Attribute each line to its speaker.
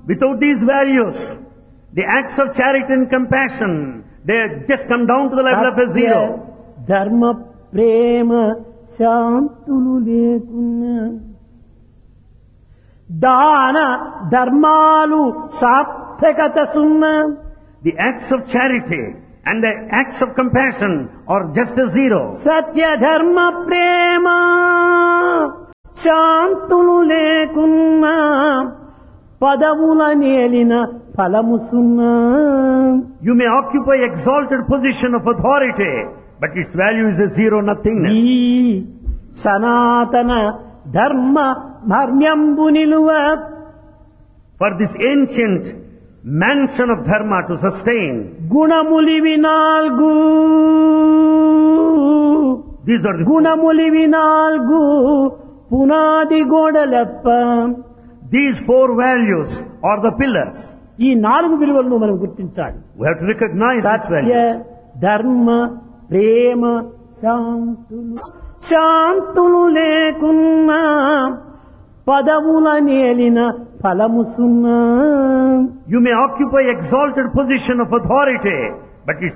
Speaker 1: Without these values, the acts of charity and compassion, they just come down to the level of a zero.
Speaker 2: ధర్మ ప్రేమ శాంతులు లేకున్నా దాన ధర్మాలు సార్థకత సున్నా
Speaker 1: The acts of charity and the acts of compassion are just a zero.
Speaker 2: సత్య ధర్మ ప్రేమ శాంతులు లేకున్నా పదవుల నేలిన ఫలము సున్నా
Speaker 1: You may occupy exalted position of authority, but its value is a zero nothingness.
Speaker 2: ఈ సనాతన ధర్మ మర్మ్యంబు నిలువ
Speaker 1: For this ancient mansion of dharma to sustain,
Speaker 2: గుణములివి నాల్గు
Speaker 1: these are the
Speaker 2: గుణములివి నాల్గు పునాది గోడలప్ప
Speaker 1: these four values are the pillars.
Speaker 2: ఈ 4 విలువలను మనం గుర్తించాలి.
Speaker 1: We have to recognize these
Speaker 2: Satya
Speaker 1: values.
Speaker 2: ధర్మ ప్రేమ శాంతులు లేకున్నా పదవుల నేలిన ఫలము సున్నా
Speaker 1: You may occupy exalted position of authority, but its